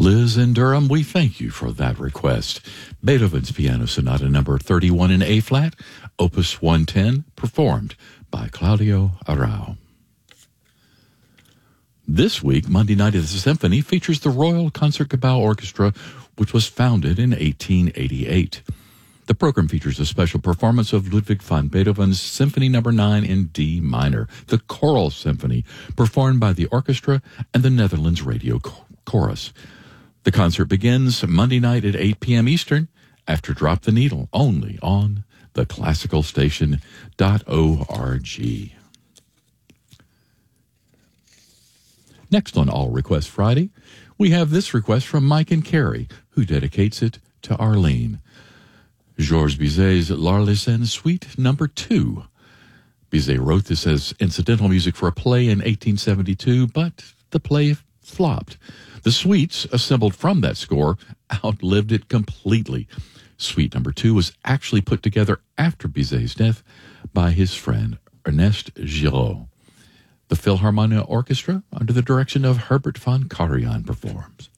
Liz in Durham, we thank you for that request. Beethoven's Piano Sonata number 31 in A-flat, Opus 110, performed by Claudio Arrau. This week, Monday Night at the Symphony features the Royal Concertgebouw Orchestra, which was founded in 1888. The program features a special performance of Ludwig van Beethoven's Symphony No. 9 in D minor, the Choral Symphony, performed by the orchestra and the Netherlands Radio Chorus. The concert begins Monday night at 8 p.m. Eastern after Drop the Needle, only on theclassicalstation.org. Next on All Request Friday, we have this request from Mike and Carrie, who dedicates it to Arlene. Georges Bizet's L'Arlésienne Suite No. 2. Bizet wrote this as incidental music for a play in 1872, but the play flopped. The suites assembled from that score outlived it completely. Suite No. 2 was actually put together after Bizet's death by his friend Ernest Giraud. The Philharmonia Orchestra, under the direction of Herbert von Karajan, performs.